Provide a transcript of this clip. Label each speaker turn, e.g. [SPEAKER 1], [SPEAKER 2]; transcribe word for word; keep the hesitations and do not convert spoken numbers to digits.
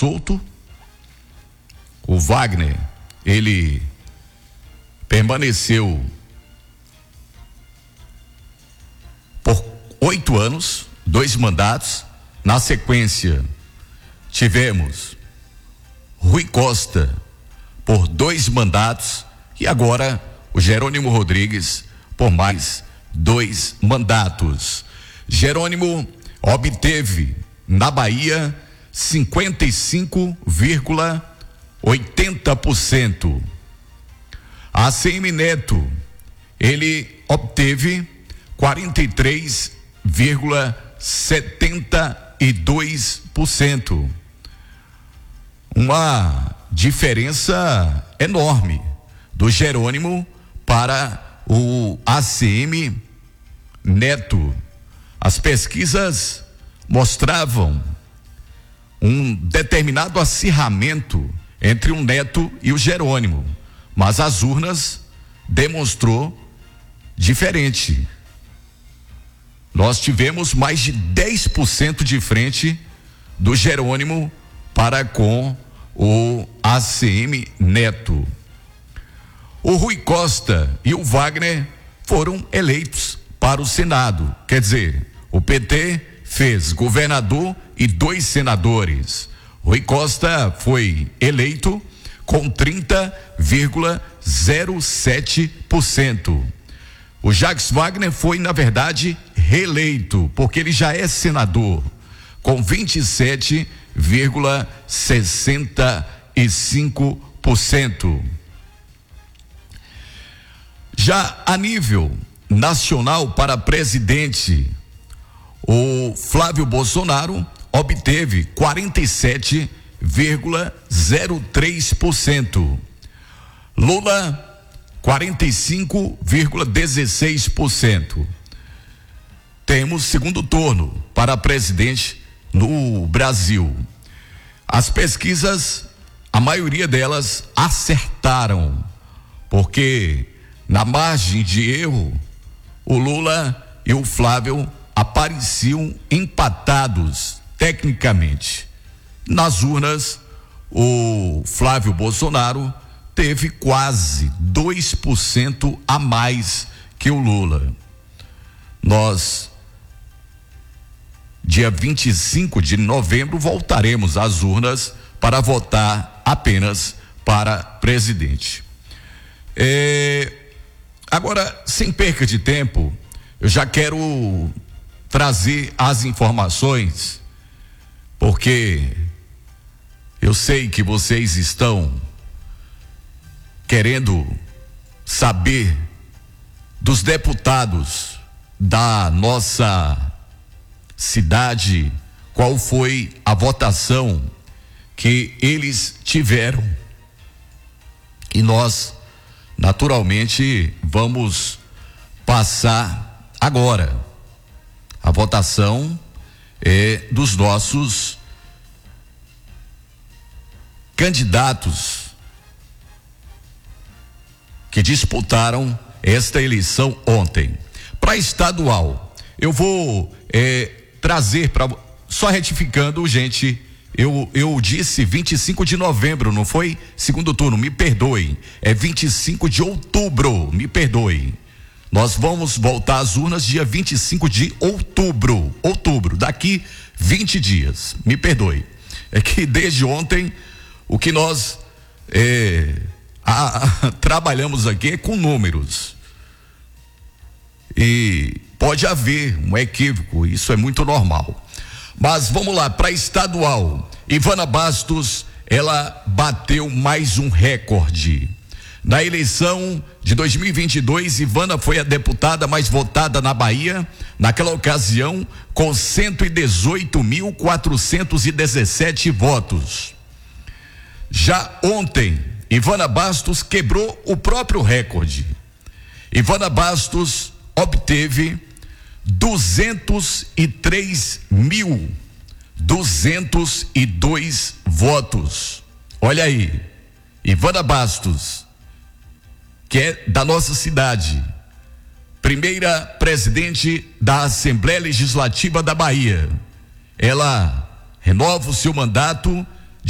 [SPEAKER 1] solto. O Wagner, ele permaneceu por oito anos, dois mandatos. Na sequência, tivemos Rui Costa por dois mandatos e agora o Jerônimo Rodrigues por mais dois mandatos. Jerônimo obteve na Bahia cinquenta e cinco vírgula oitenta por cento. A C M Neto, ele obteve quarenta e três vírgula setenta e dois por cento. Uma diferença enorme do Jerônimo para o A C M Neto. As pesquisas mostravam um determinado acirramento entre o Neto e o Jerônimo, mas as urnas demonstrou diferente. Nós tivemos mais de dez por cento de frente do Jerônimo para com o A C M Neto. O Rui Costa e o Wagner foram eleitos para o Senado. Quer dizer, o P T fez governador e dois senadores. Rui Costa foi eleito com trinta vírgula zero sete por cento. O Jacques Wagner foi, na verdade, reeleito, porque ele já é senador, com vinte e sete vírgula sessenta e cinco por cento. Já a nível nacional, para presidente, o Flávio Bolsonaro obteve quarenta e sete vírgula zero três por cento. Lula, quarenta e cinco vírgula dezesseis por cento. Temos segundo turno para presidente no Brasil. As pesquisas, a maioria delas acertaram, porque na margem de erro, o Lula e o Flávio apareciam empatados tecnicamente. Nas urnas, o Flávio Bolsonaro teve quase dois por cento a mais que o Lula. Nós, dia vinte e cinco de novembro, voltaremos às urnas para votar apenas para presidente. É, agora, sem perca de tempo, eu já quero trazer as informações, porque eu sei que vocês estão querendo saber dos deputados da nossa cidade, qual foi a votação que eles tiveram. E nós, naturalmente, vamos passar agora a votação é, dos nossos candidatos que disputaram esta eleição ontem. Para estadual, eu vou é, trazer para, só retificando, gente, eu, eu disse vinte e cinco de novembro, não foi segundo turno, me perdoem, é vinte e cinco de outubro, me perdoem. Nós vamos voltar às urnas dia vinte e cinco de outubro, outubro, daqui vinte dias, me perdoe. É que desde ontem, o que nós é, a, a, trabalhamos aqui é com números. E pode haver um equívoco, isso é muito normal. Mas vamos lá, para estadual, Ivana Bastos, ela bateu mais um recorde. Na eleição de dois mil e vinte e dois, Ivana foi a deputada mais votada na Bahia, naquela ocasião, com cento e dezoito mil quatrocentos e dezessete votos. Já ontem, Ivana Bastos quebrou o próprio recorde. Ivana Bastos obteve duzentos e três mil duzentos e dois votos. Olha aí, Ivana Bastos, que é da nossa cidade, primeira presidente da Assembleia Legislativa da Bahia. Ela renova o seu mandato